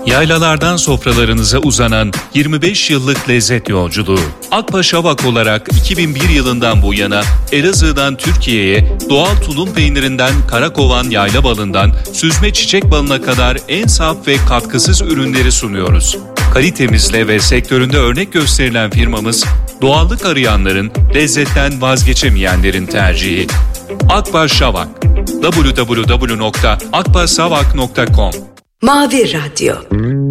Yaylalardan sofralarınıza uzanan 25 yıllık lezzet yolculuğu. Akbaş Avak olarak 2001 yılından bu yana Elazığ'dan Türkiye'ye doğal tulum peynirinden Karakovan yayla balından süzme çiçek balına kadar en saf ve katkısız ürünleri sunuyoruz. Kalitemizle ve sektöründe örnek gösterilen firmamız, doğallık arayanların, lezzetten vazgeçemeyenlerin tercihi. Akbaş Avak. www.akbaşavak.com Mavi Radyo.